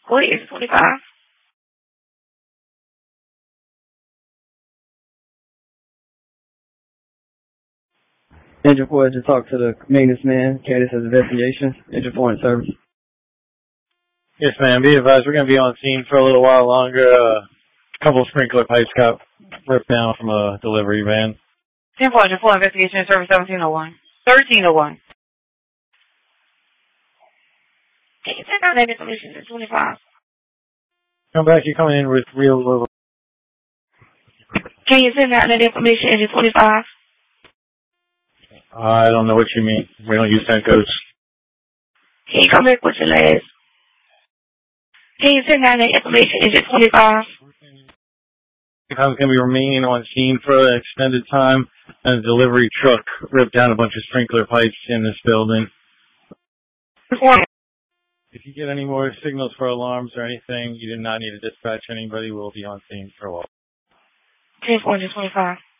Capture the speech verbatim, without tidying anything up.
What is twenty-five? Engine four to talk to the maintenance man. Cadence has investigation. Engine four in service. Yes, ma'am. Be advised, we're going to be on scene for a little while longer. Uh, a couple of sprinkler pipes got ripped down from a delivery van. ten four, Engine four, investigation in service seventeen oh one. thirteen oh one. Can you send out that information to twenty-five? Come back, you're coming in with real little. Can you send out that information into twenty-five? I don't know what you mean. We don't use ten codes. Can you come back with your last? Can you send out that information into twenty-five? I'm going to be remaining on scene for an extended time, and a delivery truck ripped down a bunch of sprinkler pipes in this building. If you get any more signals for alarms or anything, you do not need to dispatch anybody. We'll be on scene for a while. ten four, twenty-five.